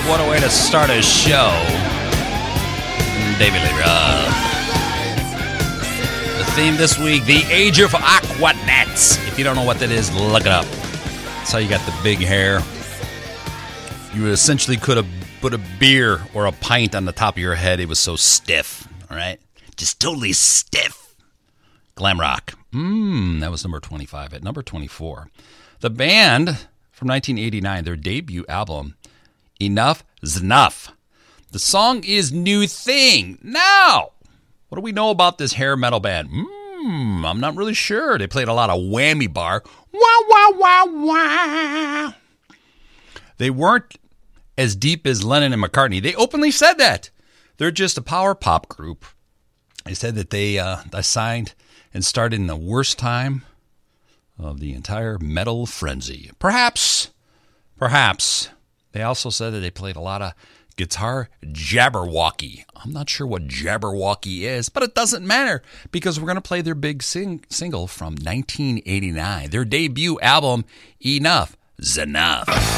What a way to start a show. David Lee Roth. The theme this week, the Age of Aquanets. If you don't know what that is, look it up. That's how you got the big hair. You essentially could have put a beer or a pint on the top of your head. It was so stiff, all right? Just totally stiff. Glam rock. That was number 25. At number 24, the band from 1989, their debut album, Enuff Z'Nuff. The song is New Thing. Now, what do we know about this hair metal band? I'm not really sure. They played a lot of whammy bar. Wah, wah, wah, wah. They weren't as deep as Lennon and McCartney. They openly said that. They're just a power pop group. They said that they signed and started in the worst time of the entire metal frenzy. Perhaps. They also said that they played a lot of guitar jabberwocky. I'm not sure what jabberwocky is, but it doesn't matter because we're going to play their big single from 1989, their debut album, Enuff Z'Nuff.